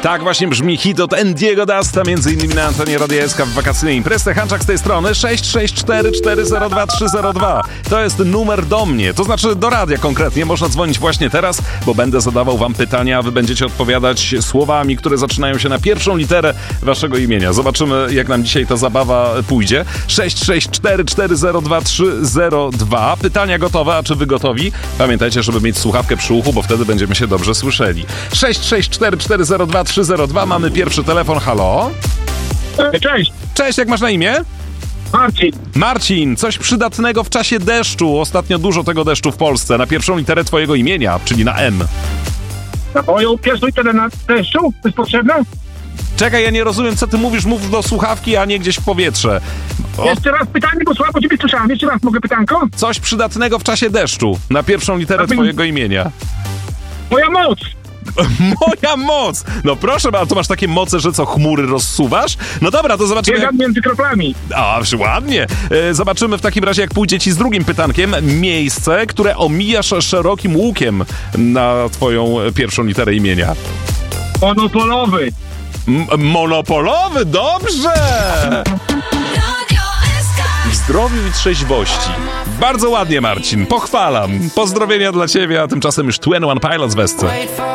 Tak właśnie brzmi hit od Andiego Dusta, między innymi na antenie Radia SK w wakacyjnej imprezie. Hanczak z tej strony 664 402 302. To jest numer do mnie, to znaczy do radia konkretnie. Można dzwonić właśnie teraz, bo będę zadawał wam pytania, a wy będziecie odpowiadać słowami, które zaczynają się na pierwszą literę waszego imienia. Zobaczymy, jak nam dzisiaj ta zabawa pójdzie. 664 402 302. Pytania gotowe, a czy wy gotowi? Pamiętajcie, żeby mieć słuchawkę przy uchu, bo wtedy będziemy się dobrze słyszeli. 664 402 302. Mamy pierwszy telefon. Halo? Cześć, Cześć, jak masz na imię? Marcin. Marcin, coś przydatnego w czasie deszczu. Ostatnio dużo tego deszczu w Polsce. Na pierwszą literę twojego imienia, czyli na M. Na moją pierwszą literę na deszczu? To jest potrzebne? Czekaj, ja nie rozumiem, co ty mówisz. Mów do słuchawki, a nie gdzieś w powietrze. Jeszcze raz pytanie, bo słabo ciebie słyszałem. Jeszcze raz mogę pytanko? Coś przydatnego w czasie deszczu. Na pierwszą literę twojego imienia. Moja moc! Moja moc! No proszę, a to masz takie moce, że co, chmury rozsuwasz? No dobra, to zobaczymy. Biegam między kroplami. A, ładnie. Zobaczymy w takim razie, jak pójdzie ci z drugim pytankiem. Miejsce, które omijasz szerokim łukiem na twoją pierwszą literę imienia. Monopolowy. Monopolowy, dobrze! W zdrowiu i trzeźwości. Bardzo ładnie, Marcin, pochwalam. Pozdrowienia dla ciebie, a tymczasem już 21 Pilots w Esce.